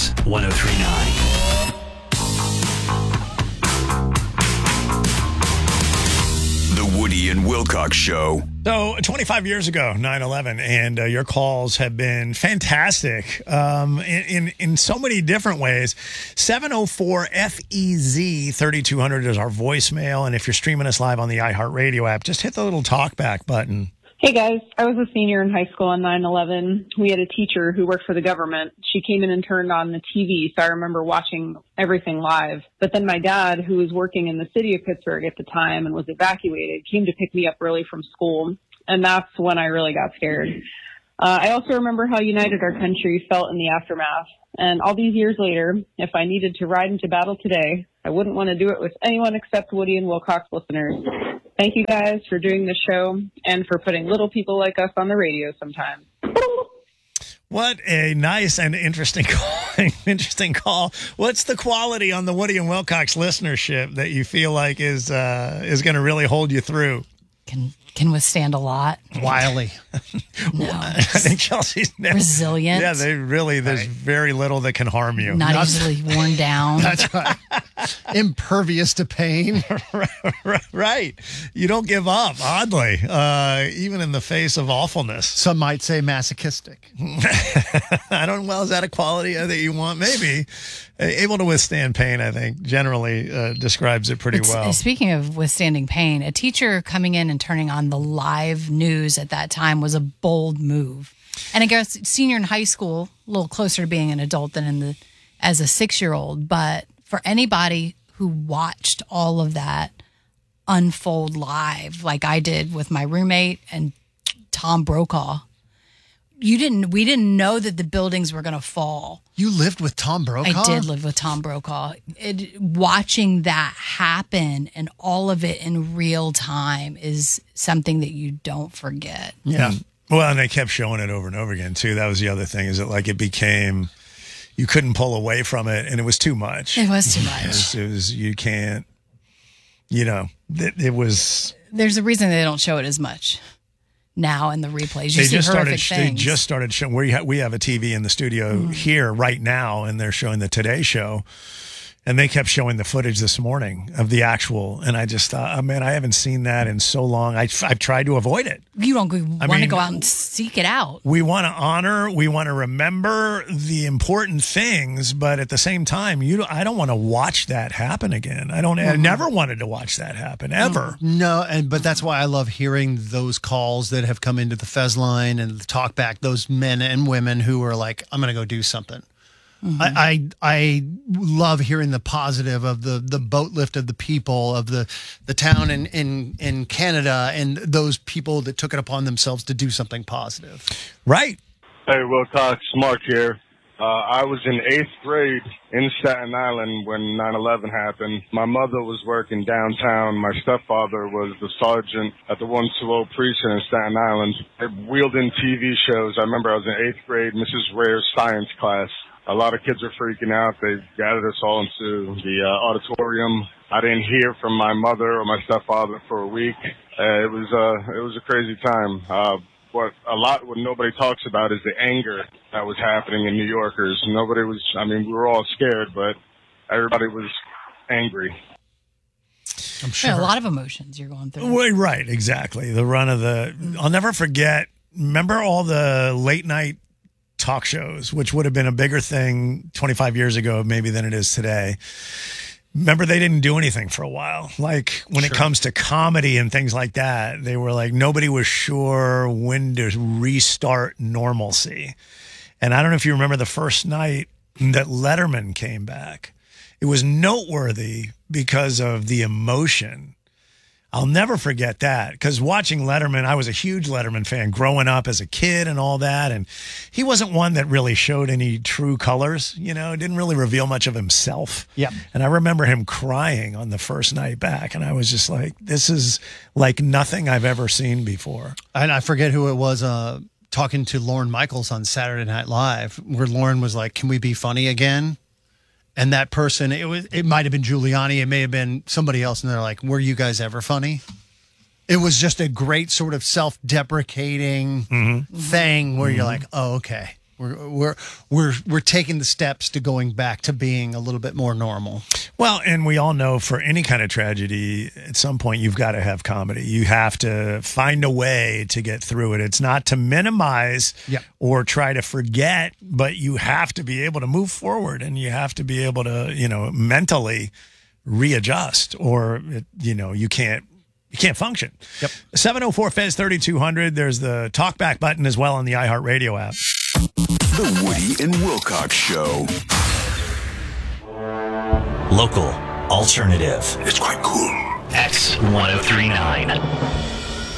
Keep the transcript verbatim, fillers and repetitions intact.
one oh three point nine. The Woody and Wilcox Show. So twenty-five years ago, nine eleven, and uh, your calls have been fantastic um, in, in in so many different ways. seven oh four F E Z thirty-two hundred is our voicemail, and if you're streaming us live on the iHeartRadio app, just hit the little talkback button. Hey guys, I was a senior in high school on nine eleven. We had a teacher who worked for the government. She came in and turned on the T V, so I remember watching everything live. But then my dad, who was working in the city of Pittsburgh at the time and was evacuated, came to pick me up early from school. And that's when I really got scared. Uh, I also remember how united our country felt in the aftermath. And all these years later, if I needed to ride into battle today, I wouldn't want to do it with anyone except Woody and Wilcox listeners. Thank you guys for doing the show and for putting little people like us on the radio sometimes. What a nice and interesting call. interesting call. What's the quality on the Woody and Wilcox listenership that you feel like is uh, is going to really hold you through? Can can withstand a lot. Wily. No, I think Chelsea's never, resilient. Yeah, they really. There's Right. very little that can harm you. Not, Not- easily worn down. That's right. Impervious to pain. Right. You don't give up, oddly, uh, even in the face of awfulness. Some might say masochistic. I don't, well, is that a quality that you want? Maybe. Uh, Able to withstand pain, I think, generally uh, describes it pretty It's- well. Speaking of withstanding pain, a teacher coming in and turning on the live news at that time was a bold move. And I guess senior in high school, a little closer to being an adult than in the as a six-year-old. But for anybody who watched all of that unfold live, like I did with my roommate and Tom Brokaw, you didn't. We didn't know that the buildings were going to fall. You lived with Tom Brokaw? I did live with Tom Brokaw. It, watching that happen and all of it in real time is something that you don't forget. Yeah. Well, and they kept showing it over and over again, too. That was the other thing, is that, like, it became, you couldn't pull away from it, and it was too much. It was too It much. was, it was you can't, you know, it, it was. There's a reason they don't show it as much now in the replays. You They see just started. horrific They things. just started showing. We ha- we have a T V in the studio Mm. here right now, and they're showing the Today Show, and they kept showing the footage this morning of the actual. And I just thought, oh, man, I haven't seen that in so long. I, I've tried to avoid it. You don't want to mean, go out and seek it out. We want to honor, we want to remember the important things, but at the same time, you, I don't want to watch that happen again. I don't. I never wanted to watch that happen ever. No, and but that's why I love hearing those calls that have come into the Fez line and the talk back, those men and women who are like, I'm going to go do something. Mm-hmm. I, I I love hearing the positive of the, the boat lift of the people of the the town in, in, in Canada and those people that took it upon themselves to do something positive. Right. Hey, Wilcox, Mark here. Uh, I was in eighth grade in Staten Island when nine eleven happened. My mother was working downtown. My stepfather was the sergeant at the one twenty precinct in Staten Island. They wheeled in T V shows. I remember I was in eighth grade, Missus Rare's science class. A lot of kids were freaking out. They gathered us all into the uh, auditorium. I didn't hear from my mother or my stepfather for a week. Uh, it was uh, it was a crazy time. Uh, what a lot what nobody talks about is the anger that was happening in New Yorkers. Nobody was. I mean, we were all scared, but everybody was angry. I'm sure. Yeah, a lot of emotions you're going through. Well, right, exactly. The run of the, I'll never forget, remember all the late night talk shows, which would have been a bigger thing twenty-five years ago, maybe than it is today. Remember, they didn't do anything for a while. Like when Sure. it comes to comedy and things like that, they were like, nobody was sure when to restart normalcy. And I don't know if you remember the first night that Letterman came back. It was noteworthy because of the emotion. I'll never forget that, because watching Letterman, I was a huge Letterman fan growing up as a kid and all that. And he wasn't one that really showed any true colors, you know, didn't really reveal much of himself. Yep. And I remember him crying on the first night back. And I was just like, this is like nothing I've ever seen before. And I forget who it was uh, talking to Lorne Michaels on Saturday Night Live, where Lorne was like, can we be funny again? And that person, it was, it might have been Giuliani, it may have been somebody else, and they're like, were you guys ever funny? It was just a great sort of self-deprecating Mm-hmm. thing where you're like, oh, okay. We're we're we're we're taking the steps to going back to being a little bit more normal. Well, and we all know for any kind of tragedy, at some point you've got to have comedy. You have to find a way to get through it. It's not to minimize Yep. or try to forget, but you have to be able to move forward, and you have to be able to, you know, mentally readjust, or it, you know, you can't you can't function. Yep. seven oh four Fez thirty-two hundred. There's the talkback button as well on the iHeartRadio app. The Woody and Wilcox Show. Local, alternative. It's quite cool. X ten thirty-nine.